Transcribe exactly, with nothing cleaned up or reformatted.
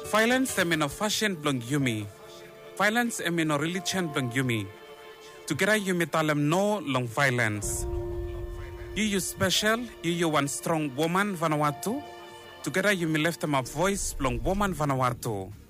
Violence em no fashion blong yumi. Violence em no religion blong yumi. Together yumi talem no long violence. You you special, you you one strong woman Vanuatu. Together yumi left them a voice blong woman Vanuatu.